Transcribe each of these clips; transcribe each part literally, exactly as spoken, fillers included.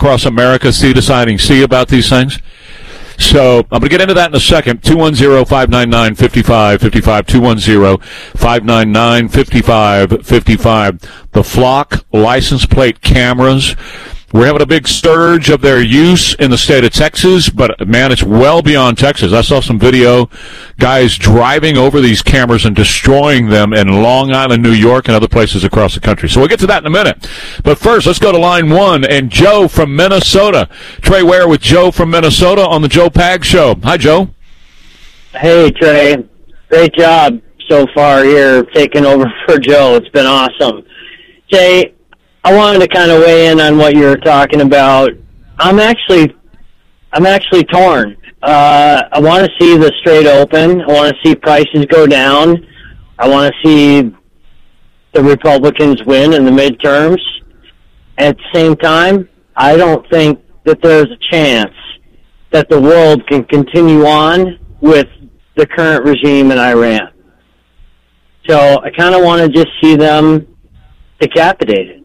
across America see deciding see about these things. So I'm going to get into that in a second. two one zero, five nine nine, five five five five, two one zero, five nine nine, five five five five. The Flock license plate cameras, we're having a big surge of their use in the state of Texas, but, man, it's well beyond Texas. I saw some video, guys driving over these cameras and destroying them in Long Island, New York, and other places across the country. So we'll get to that in a minute. But first, let's go to line one, and Joe from Minnesota. Trey Ware with Joe from Minnesota on the Joe Pag Show. Hi, Joe. Hey, Trey. Great job so far here taking over for Joe. It's been awesome. Jay, I wanted to kind of weigh in on what you were talking about. I'm actually, I'm actually torn. Uh, I want to see the straight open. I want to see prices go down. I want to see the Republicans win in the midterms. At the same time, I don't think that there's a chance that the world can continue on with the current regime in Iran. So I kind of want to just see them decapitated.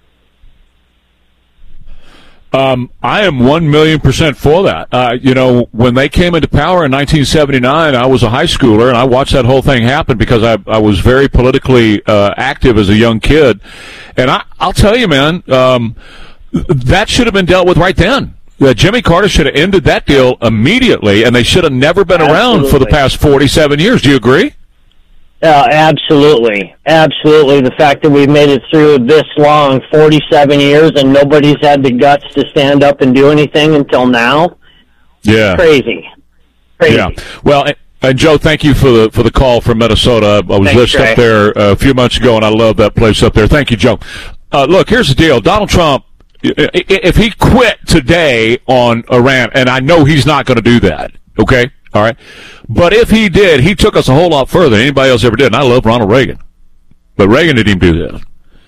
Um, I am one million percent for that. Uh, you know, when they came into power in nineteen seventy-nine, I was a high schooler, and I watched that whole thing happen because I, I was very politically uh, active as a young kid. And I, I'll tell you, man, um, that should have been dealt with right then. Uh, Jimmy Carter should have ended that deal immediately, and they should have never been Absolutely. around for the past forty-seven years. Do you agree? Uh, absolutely. Absolutely. The fact that we've made it through this long, forty-seven years, and nobody's had the guts to stand up and do anything until now. Yeah. Crazy. Crazy. Yeah. Well, and, and Joe, thank you for the for the call from Minnesota. I was Thanks, just up there a few months ago, and I love that place up there. Thank you, Joe. Uh, look, here's the deal. Donald Trump, if he quit today on Iran, and I know he's not going to do that, okay? All right. But if he did, he took us a whole lot further than anybody else ever did. And I love Ronald Reagan. But Reagan didn't even do that.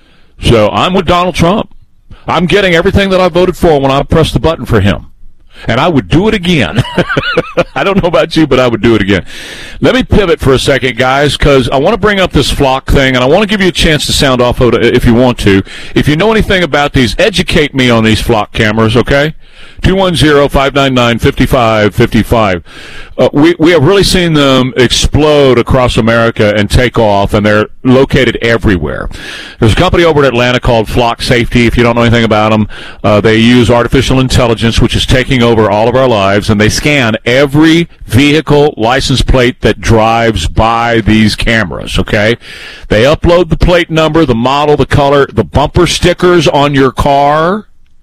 So I'm with Donald Trump. I'm getting everything that I voted for when I pressed the button for him. And I would do it again. I don't know about you, but I would do it again. Let me pivot for a second, guys, because I want to bring up this Flock thing, and I want to give you a chance to sound off of it if you want to. If you know anything about these, educate me on these Flock cameras, okay? two one zero, five nine nine, five five five five. Uh, we, we have really seen them explode across America and take off, and they're located everywhere. There's a company over in Atlanta called Flock Safety. If you don't know anything about them, uh, they use artificial intelligence, which is taking over all of our lives, and they scan every vehicle license plate that drives by these cameras, okay? They upload the plate number, the model, the color, the bumper stickers on your car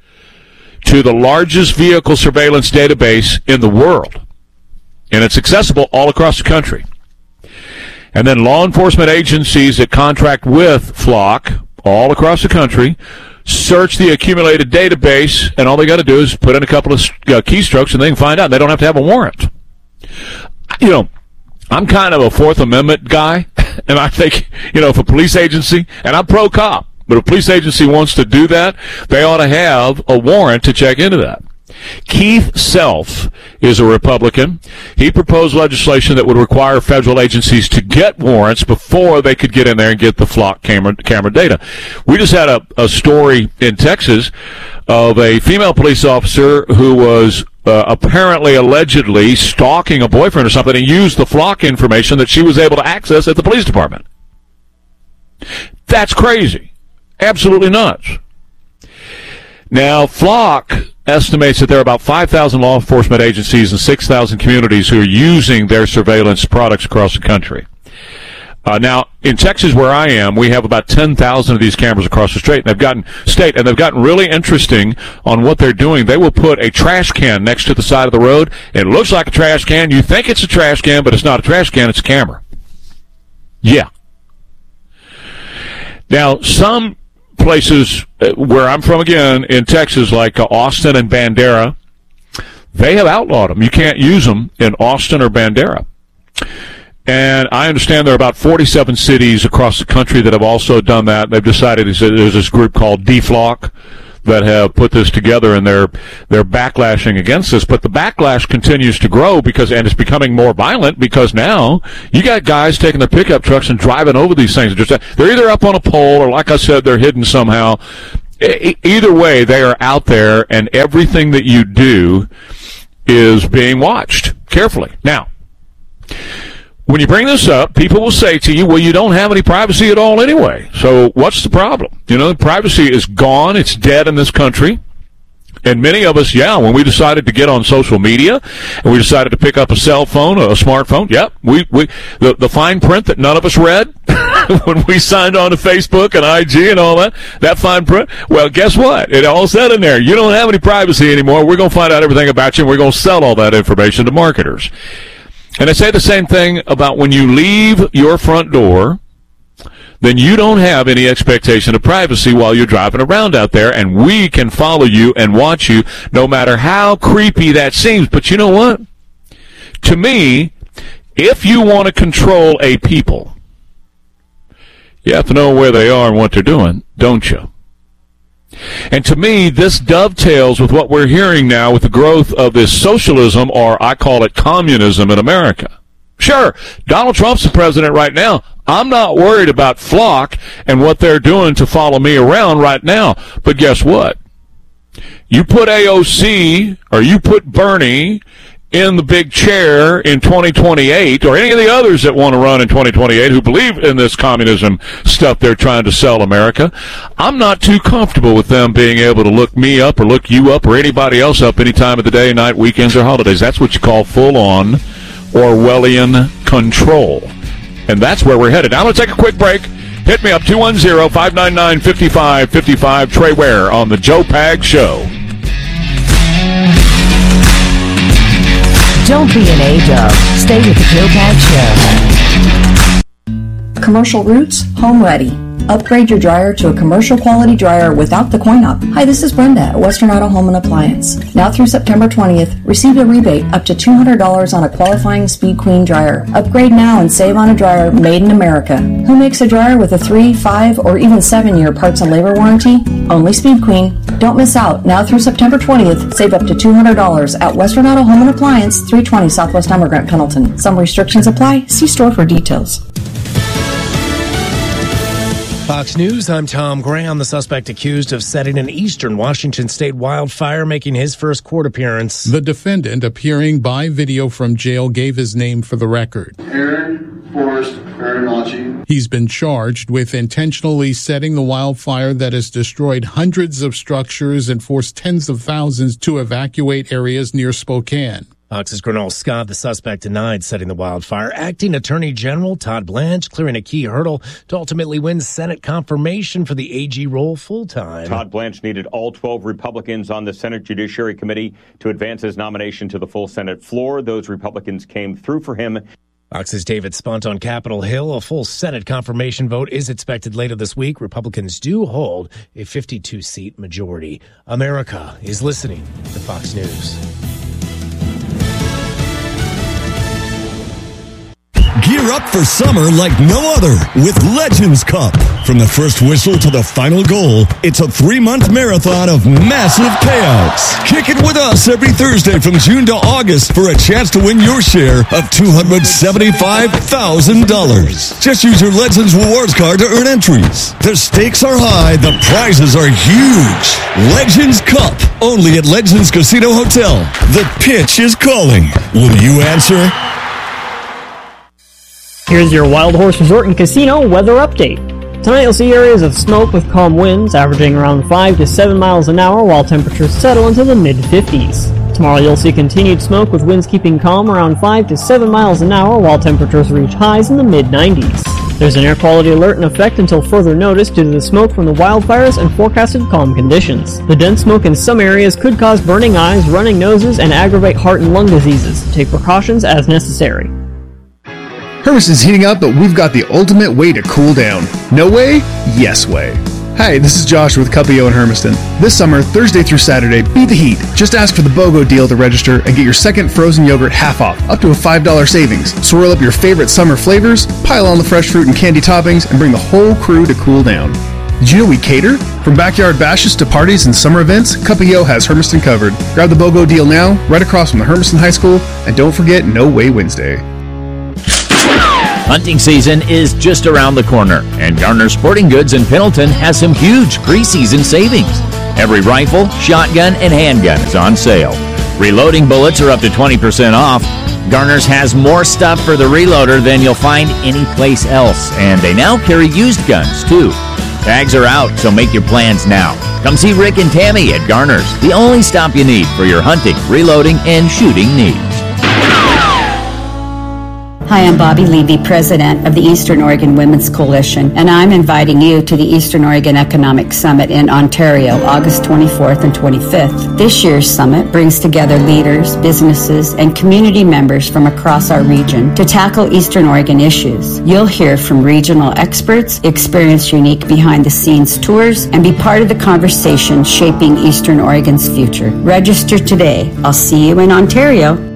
to the largest vehicle surveillance database in the world. And it's accessible all across the country. And then law enforcement agencies that contract with Flock all across the country search the accumulated database, and all they got to do is put in a couple of uh, keystrokes, and they can find out. They don't have to have a warrant. You know, I'm kind of a Fourth Amendment guy, and I think, you know, if a police agency, and I'm pro-cop, but if a police agency wants to do that, they ought to have a warrant to check into that. Keith Self is a Republican. He proposed legislation that would require federal agencies to get warrants before they could get in there and get the Flock camera, camera data. We just had a, a story in Texas of a female police officer who was uh, apparently, allegedly stalking a boyfriend or something and used the Flock information that she was able to access at the police department. That's crazy. Absolutely nuts. Now, Flock estimates that there are about five thousand law enforcement agencies and six thousand communities who are using their surveillance products across the country. Uh, now, in Texas, where I am, we have about ten thousand of these cameras across the state, and they've gotten state, and they've gotten really interesting on what they're doing. They will put a trash can next to the side of the road. It looks like a trash can. You think it's a trash can, but it's not a trash can. It's a camera. Yeah. Now, some places where I'm from, again, in Texas, like uh, Austin and Bandera, they have outlawed them. You can't use them in Austin or Bandera. And I understand there are about forty-seven cities across the country that have also done that. They've decided there's this group called DFlock that have put this together, and they're they're backlashing against this. But the backlash continues to grow because, and it's becoming more violent because now you got guys taking their pickup trucks and driving over these things. They're either up on a pole or, like I said, they're hidden somehow. e- either way, they are out there, and everything that you do is being watched carefully. Now, when you bring this up, people will say to you, well, you don't have any privacy at all anyway. So what's the problem? You know, privacy is gone. It's dead in this country. And many of us, yeah, when we decided to get on social media and we decided to pick up a cell phone, a smartphone, yep, we, we the, the fine print that none of us read when we signed on to Facebook and I G and all that, that fine print, well, guess what? It all said in there, you don't have any privacy anymore. We're going to find out everything about you, and we're going to sell all that information to marketers. And I say the same thing about when you leave your front door, then you don't have any expectation of privacy while you're driving around out there, and we can follow you and watch you no matter how creepy that seems. But you know what? To me, if you want to control a people, you have to know where they are and what they're doing, don't you? And to me, this dovetails with what we're hearing now with the growth of this socialism, or I call it communism, in America. Sure, Donald Trump's the president right now. I'm not worried about Flock and what they're doing to follow me around right now. But guess what? You put A O C or you put Bernie in the big chair in twenty twenty-eight, or any of the others that want to run in twenty twenty-eight who believe in this communism stuff they're trying to sell America, I'm not too comfortable with them being able to look me up or look you up or anybody else up any time of the day, night, weekends, or holidays. That's what you call full-on Orwellian control. And that's where we're headed. Now let's take a quick break. Hit me up, two one zero, five nine nine, five five five five. Trey Ware on the Joe Pags Show. Don't be an A-dub. Stay with the Joe Pags Show. Commercial Roots, home ready. Upgrade your dryer to a commercial quality dryer without the coin-op. Hi, this is Brenda at Western Auto Home and Appliance. Now through September twentieth, receive a rebate up to two hundred dollars on a qualifying Speed Queen dryer. Upgrade now and save on a dryer made in America. Who makes a dryer with a three, five, or even seven-year parts and labor warranty? Only Speed Queen. Don't miss out. Now through September twentieth, save up to two hundred dollars at Western Auto Home and Appliance, three twenty Southwest Emigrant, Pendleton. Some restrictions apply. See store for details. Fox News, I'm Tom Graham. The suspect accused of setting an eastern Washington state wildfire making his first court appearance. The defendant, appearing by video from jail, gave his name for the record. Aaron Forrest Baranacci. He's been charged with intentionally setting the wildfire that has destroyed hundreds of structures and forced tens of thousands to evacuate areas near Spokane. Fox's Gernal Scott, the suspect, denied setting the wildfire. Acting Attorney General Todd Blanche clearing a key hurdle to ultimately win Senate confirmation for the A G role full-time. Todd Blanche needed all twelve Republicans on the Senate Judiciary Committee to advance his nomination to the full Senate floor. Those Republicans came through for him. Fox's David Spunt on Capitol Hill. A full Senate confirmation vote is expected later this week. Republicans do hold a fifty-two seat majority. America is listening to Fox News. Gear up for summer like no other with Legends Cup. From the first whistle to the final goal, it's a three-month marathon of massive payouts. Kick it with us every Thursday from June to August for a chance to win your share of two hundred seventy-five thousand dollars. Just use your Legends Rewards card to earn entries. The stakes are high, the prizes are huge. Legends Cup, only at Legends Casino Hotel. The pitch is calling. Will you answer? Here's your Wild Horse Resort and Casino weather update. Tonight you'll see areas of smoke with calm winds averaging around five to seven miles an hour while temperatures settle into the mid fifties. Tomorrow you'll see continued smoke with winds keeping calm around five to seven miles an hour while temperatures reach highs in the mid nineties. There's an air quality alert in effect until further notice due to the smoke from the wildfires and forecasted calm conditions. The dense smoke in some areas could cause burning eyes, running noses, and aggravate heart and lung diseases. Take precautions as necessary. Hermiston's heating up, but we've got the ultimate way to cool down. No way? Yes way. Hi, this is Josh with Cuppio and Hermiston. This summer, Thursday through Saturday, beat the heat. Just ask for the BOGO deal to register and get your second frozen yogurt half off, up to a five dollars savings. Swirl up your favorite summer flavors, pile on the fresh fruit and candy toppings, and bring the whole crew to cool down. Did you know we cater? From backyard bashes to parties and summer events, Cuppio has Hermiston covered. Grab the BOGO deal now, right across from the Hermiston High School, and don't forget No Way Wednesday. Hunting season is just around the corner, and Garner Sporting Goods in Pendleton has some huge preseason savings. Every rifle, shotgun, and handgun is on sale. Reloading bullets are up to twenty percent off. Garner's has more stuff for the reloader than you'll find anyplace else, and they now carry used guns, too. Tags are out, so make your plans now. Come see Rick and Tammy at Garner's, the only stop you need for your hunting, reloading, and shooting needs. Hi, I'm Bobby Levy, president of the Eastern Oregon Women's Coalition, and I'm inviting you to the Eastern Oregon Economic Summit in Ontario, August twenty-fourth and twenty-fifth. This year's summit brings together leaders, businesses, and community members from across our region to tackle Eastern Oregon issues. You'll hear from regional experts, experience unique behind-the-scenes tours, and be part of the conversation shaping Eastern Oregon's future. Register today. I'll see you in Ontario.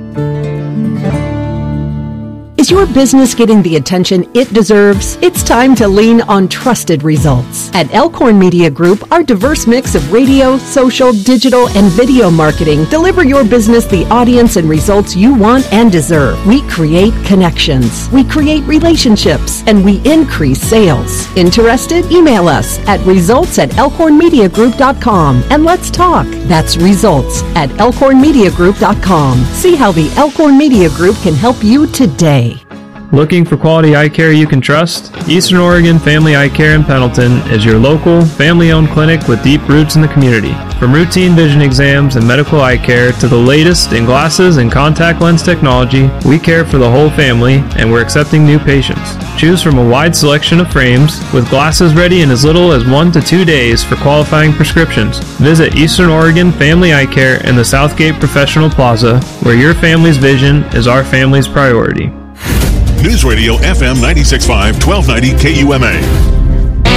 Is your business getting the attention it deserves? It's time to lean on trusted results. At Elkhorn Media Group, our diverse mix of radio, social, digital, and video marketing deliver your business the audience and results you want and deserve. We create connections, we create relationships, and we increase sales. Interested? Email us at results at elkhorn media group dot com and let's talk. That's results at elkhorn media group dot com. See how the Elkhorn Media Group can help you today. Looking for quality eye care you can trust? Eastern Oregon Family Eye Care in Pendleton is your local, family-owned clinic with deep roots in the community. From routine vision exams and medical eye care to the latest in glasses and contact lens technology, we care for the whole family and we're accepting new patients. Choose from a wide selection of frames with glasses ready in as little as one to two days for qualifying prescriptions. Visit Eastern Oregon Family Eye Care in the Southgate Professional Plaza, where your family's vision is our family's priority. News Radio F M ninety-six point five, twelve ninety K U M A.